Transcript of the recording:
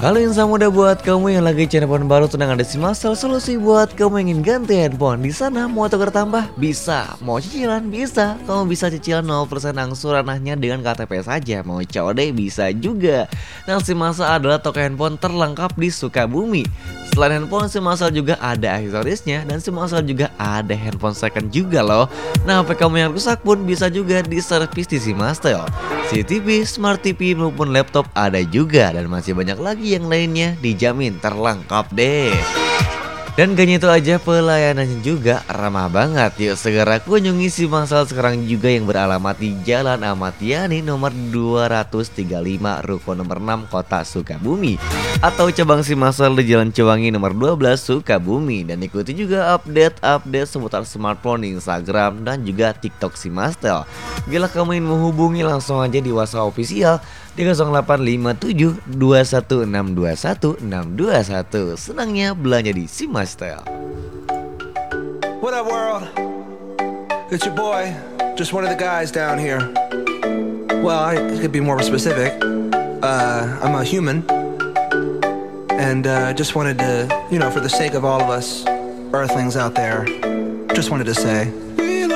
Halo insan muda, buat kamu yang lagi cari handphone baru, tenang, ada si Masal solusi buat kamu yang ingin ganti handphone. Di sana mau tukar tambah bisa, mau cicilan bisa. Kamu bisa cicilan 0% angsuran hanya dengan KTP saja. Mau COD bisa juga. Nah, si Masal adalah toko handphone terlengkap di Sukabumi. Selain handphone, si Masal juga ada aksesorisnya, dan si Masal juga ada handphone second juga loh. Nah, HP kamu yang rusak pun bisa juga diservis di si Masal. CCTV, Smart TV maupun laptop ada juga, dan masih banyak lagi yang lainnya, dijamin terlengkap deh. Dan gak itu aja, pelayanannya juga ramah banget. Yuk segera kunjungi si Masal sekarang juga, yang beralamat di Jalan Ahmad Yani nomor 235 Ruko nomor 6 Kota Sukabumi, atau cabang si Masal di Jalan Cewangi nomor 12 Sukabumi. Dan ikuti juga update-update seputar smartphone di Instagram dan juga TikTok si Masal. Bila kamu ingin menghubungi, langsung aja di WhatsApp official di 0857 21621 Senangnya belanja di si Masal. What up, world? It's your boy, just one of the guys down here. Well, I could be more specific. I'm a human, and just wanted to, for the sake of all of us Earthlings out there, just wanted to say